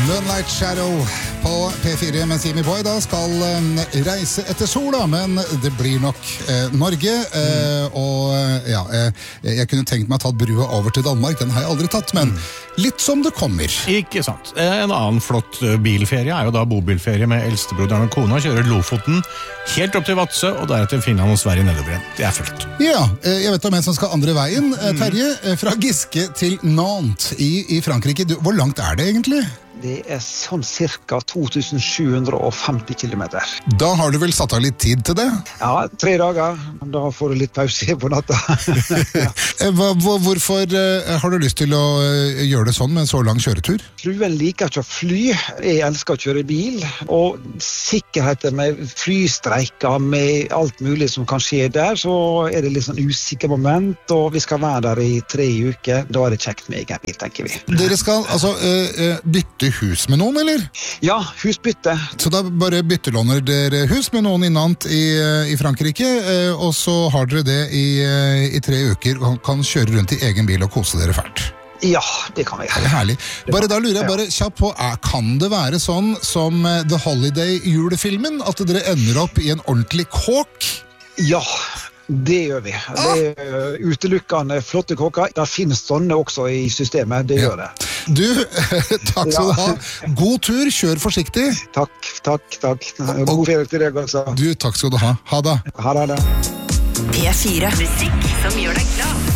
Moonlight Shadow på P4 med Simi Boy da skal reise etter sola, men det blir nok Norge, og ja, jeg kunne tenkt meg å ta brua over til Danmark, den har jeg aldri tatt, men litt som det kommer. Ikke sant. En annen flott bilferie jo da bobilferie med eldstebroderen og kona, kjører Lofoten helt opp til Vadsø, og deretter Finland og Sverige nedover igjen. Det fullt. Ja, jeg vet om en som skal andre veien, Terje, fra Giske til Nantes i Frankrike. Hvor langt det egentlig? Det sånn cirka 2750 kilometer. Da har du vel satt av litt tid til det? Ja, 3 dager. Da får du litt pause på natta. Hvorfor har du lyst til å gjøre det sånn med en så lang kjøretur? Fruen liker ikke å fly. Jeg elsker å kjøre bil. Og sikkerheten med flystreiker, med alt mulig som kan skje der, så det litt sånn usikker moment. Og vi skal være der i 3 uker. Da det kjekt med egen bil, tenker vi. Dere skal altså bytte hus med noen, eller? Ja, husbytte. Så da bare byttelåner dere hus med noen i Nantes i Frankrike, og så har dere det i 3 uker og kan kjøre rundt i egen bil og kose dere fælt. Ja, det kan vi. Det herlig. Bare da lurer jeg bare kjapt på, kan det være sånn som The Holiday-julefilmen, at dere ender opp i en ordentlig kåk? Ja, det gjør vi. Det utelukkende flotte kåker. Der finnes sånne også i systemet, det gjør det. Du, takk skal du ha. God tur, kjør forsiktig. Takk. God ferie til deg også. Du, takk skal du ha. Ha det. Ha det. P4. Musikk som gjør deg glad.